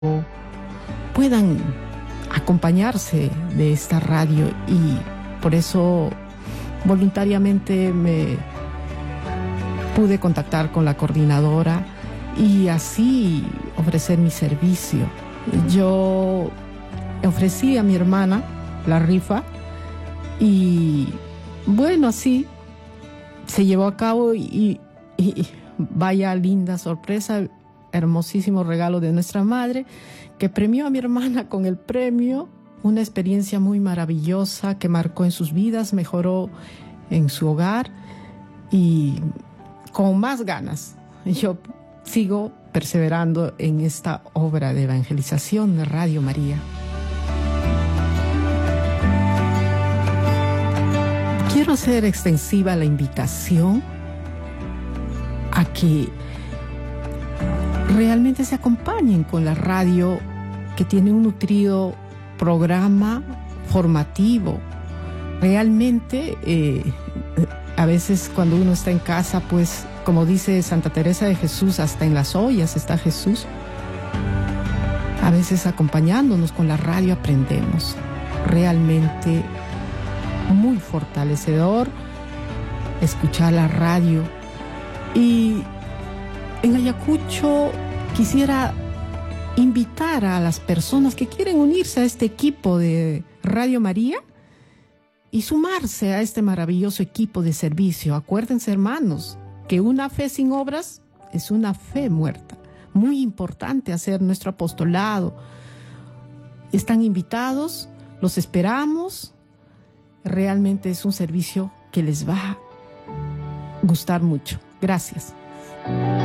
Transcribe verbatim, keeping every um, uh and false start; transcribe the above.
puedan acompañarse de esta radio, y por eso voluntariamente me pude contactar con la coordinadora y así ofrecer mi servicio. Yo ofrecí a mi hermana la rifa y bueno, así se llevó a cabo y, y, y vaya linda sorpresa, hermosísimo regalo de nuestra madre, que premió a mi hermana con el premio. Una experiencia muy maravillosa que marcó en sus vidas, mejoró en su hogar y con más ganas yo sigo perseverando en esta obra de evangelización de Radio María. Quiero hacer extensiva la invitación a que realmente se acompañen con la radio, que tiene un nutrido programa formativo. Realmente, eh, a veces cuando uno está en casa, pues, como dice Santa Teresa de Jesús, hasta en las ollas está Jesús. A veces acompañándonos con la radio aprendemos. Realmente muy fortalecedor escuchar la radio. Y en Ayacucho quisiera invitar a las personas que quieren unirse a este equipo de Radio María y sumarse a este maravilloso equipo de servicio. Acuérdense, hermanos, que una fe sin obras es una fe muerta. Muy importante hacer nuestro apostolado. Están invitados, los esperamos. Realmente es un servicio que les va a gustar mucho. Gracias.